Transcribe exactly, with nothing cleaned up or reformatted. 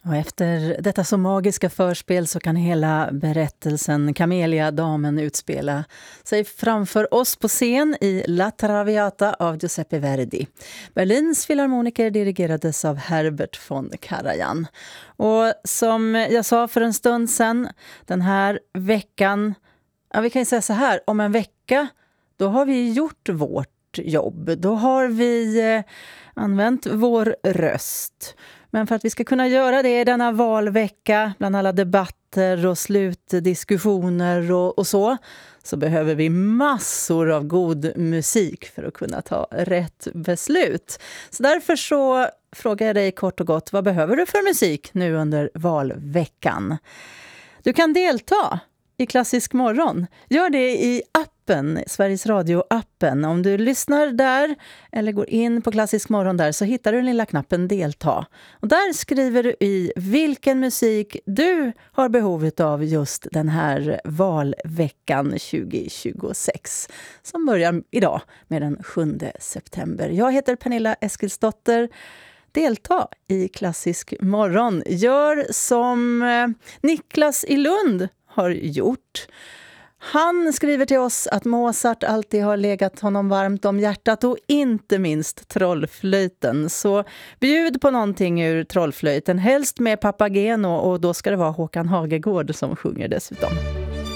Och efter detta så magiska förspel så kan hela berättelsen Camelia-damen utspela sig framför oss på scen i La Traviata av Giuseppe Verdi. Berlins filharmoniker dirigerades av Herbert von Karajan. Och som jag sa för en stund sedan, den här veckan, ja, vi kan ju säga så här, om en vecka då har vi gjort vårt jobb. Då har vi eh, använt vår röst. Men för att vi ska kunna göra det i denna valvecka, bland alla debatter och slutdiskussioner och, och så, så behöver vi massor av god musik för att kunna ta rätt beslut. Så därför så frågar jag dig kort och gott, vad behöver du för musik nu under valveckan? Du kan delta i Klassisk morgon. Gör det i appen, Sveriges Radio-appen. Om du lyssnar där eller går in på Klassisk morgon där så hittar du den lilla knappen delta. Och där skriver du i vilken musik du har behov av just den här valveckan tjugo tjugosex som börjar idag med den sjunde september. Jag heter Pernilla Eskilsdotter. Delta i Klassisk morgon. Gör som Niklas i Lund har gjort. Han skriver till oss att Mozart alltid har legat honom varmt om hjärtat och inte minst trollflöjten. Så bjud på någonting ur trollflöjten, helst med Papageno, och då ska det vara Håkan Hagegård som sjunger dessutom.